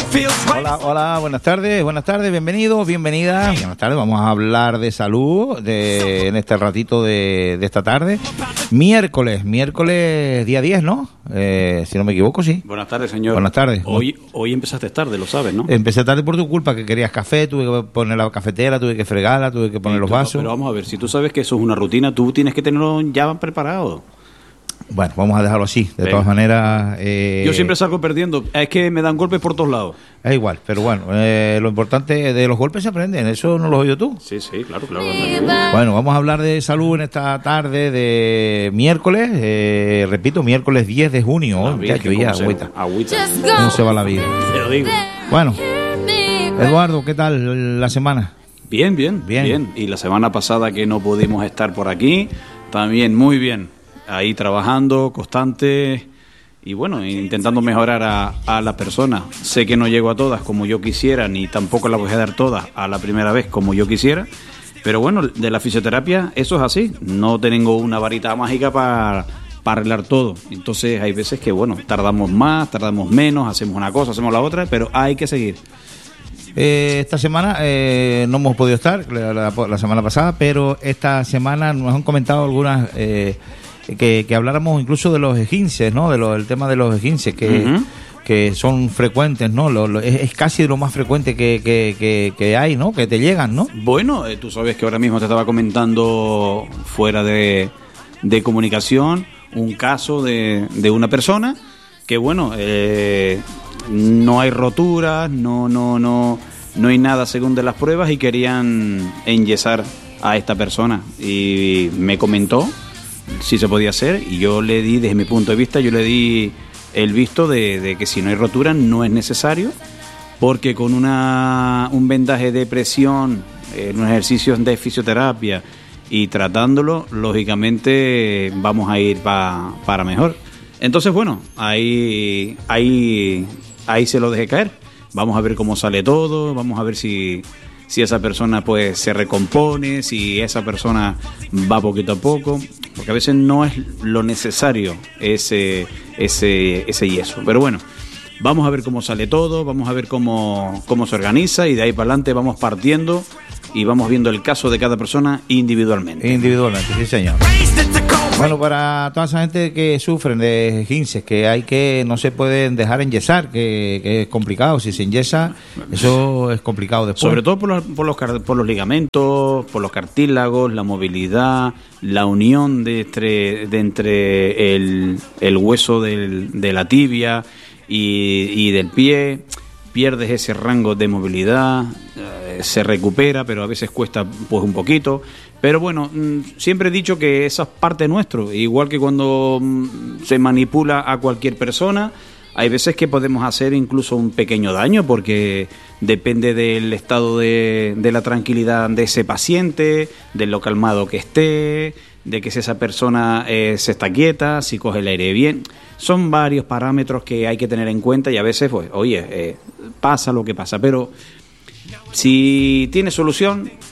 Hola, buenas tardes, bienvenidos, bienvenidas. Buenas tardes, vamos a hablar de salud en este ratito de esta tarde. Miércoles día 10, ¿no? Si no me equivoco, sí. Buenas tardes, señor. Buenas tardes. Hoy empezaste tarde, lo sabes, ¿no? Empecé tarde por tu culpa, que querías café, tuve que poner la cafetera, tuve que fregarla, tuve que poner los vasos. Pero vamos a ver, si tú sabes que eso es una rutina, tú tienes que tenerlo ya preparado. Bueno, vamos a dejarlo así. De todas maneras... Yo siempre salgo perdiendo. Es que me dan golpes por todos lados. Es igual, pero bueno, lo importante de los golpes se aprenden. ¿Eso no lo has oído tú? Sí, claro. Bueno, vamos a hablar de salud en esta tarde de miércoles. Repito, miércoles 10 de junio. Agüita. ¿Cómo se va la vida? Te lo digo. Bueno, Eduardo, ¿qué tal la semana? Bien. Y la semana pasada que no pudimos estar por aquí, también muy bien. Ahí trabajando, constante y bueno, intentando mejorar a la persona. Sé que no llego a todas como yo quisiera, ni tampoco las voy a dar todas a la primera vez como yo quisiera, pero bueno, de la fisioterapia eso es así. No tengo una varita mágica para arreglar todo. Entonces hay veces que bueno, tardamos más, tardamos menos, hacemos una cosa, hacemos la otra, pero hay que seguir. Esta semana no hemos podido estar la semana pasada, pero esta semana nos han comentado algunas... Que habláramos incluso de los esguinces, ¿no? Del tema de los esguinces que son frecuentes, ¿no? Es casi lo más frecuente que hay, ¿no? Que te llegan, ¿no? Bueno, tú sabes que ahora mismo te estaba comentando fuera de comunicación un caso de una persona que bueno, no hay roturas, no hay nada según de las pruebas y querían enyesar a esta persona y me comentó si se podía hacer y yo le di, desde mi punto de vista, el visto de que si no hay rotura no es necesario, porque con un vendaje de presión, unos ejercicios de fisioterapia y tratándolo, lógicamente vamos a ir para mejor. Entonces, bueno, ahí se lo dejé caer. Vamos a ver cómo sale todo, vamos a ver si esa persona pues se recompone, si esa persona va poquito a poco, porque a veces no es lo necesario ese yeso. Pero bueno, vamos a ver cómo sale todo, vamos a ver cómo se organiza y de ahí para adelante vamos partiendo y vamos viendo el caso de cada persona individualmente. Individualmente, sí señor. Bueno, para toda esa gente que sufren de esguinces, que no se pueden dejar enyesar, que es complicado, si se enyesa, eso es complicado después. Sobre todo por los ligamentos, por los cartílagos, la movilidad, la unión de entre el hueso de la tibia y del pie. Pierdes ese rango de movilidad, se recupera, pero a veces cuesta pues un poquito. Pero bueno, siempre he dicho que esa es parte nuestro, igual que cuando se manipula a cualquier persona, hay veces que podemos hacer incluso un pequeño daño, porque depende del estado de la tranquilidad de ese paciente, de lo calmado que esté, de que si esa persona se está quieta, si coge el aire bien. Son varios parámetros que hay que tener en cuenta y a veces, pues, pasa lo que pasa, pero si tiene solución,